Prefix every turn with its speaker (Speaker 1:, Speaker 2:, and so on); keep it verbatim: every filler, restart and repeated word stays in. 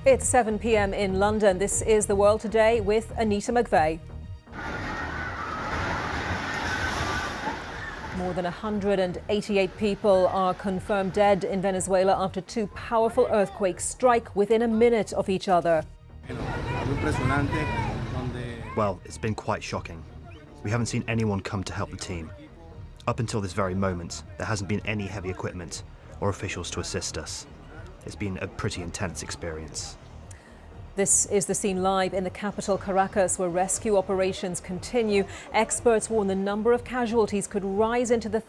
Speaker 1: It's seven p m in London. This is The World Today with Anita McVeigh. More than one hundred eighty-eight people are confirmed dead in Venezuela after two powerful earthquakes strike within a minute of each other.
Speaker 2: Well, it's been quite shocking. We haven't seen anyone come to help the team. Up until this very moment, there hasn't been any heavy equipment or officials to assist us. It's been a pretty intense experience.
Speaker 1: This is the scene live in the capital, Caracas, where rescue operations continue. Experts warn the number of casualties could rise into the